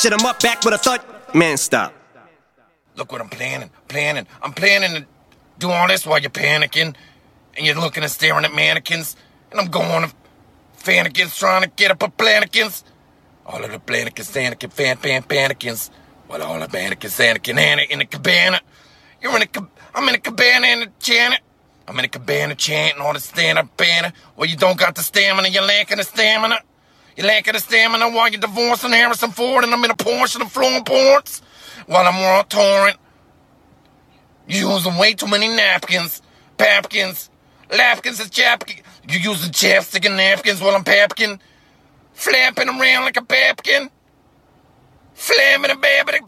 Shit, I'm up back with a thud. Man, stop. Look what I'm planning. I'm planning to do all this while you're panicking. And you're looking and staring at mannequins. And I'm going to fannikins trying to get up a plannikins. All of the plannikins, Anakin, panikins. Well, all the mannequins, Anakin, Anna in the cabana. I'm in a cabana in the Janet. I'm in a cabana chanting all the stand-up banner. Well, you don't got the stamina, you're lacking the stamina. You're lacking the stamina while you're divorcing Harrison Ford and I'm in a Porsche and I'm flowing ports. While I'm on torrent. You're using way too many napkins. Papkins. Lapkins is chapkin. You're using chapstick and napkins while I'm papkin. Flapping around like a papkin. Flamming a babbity.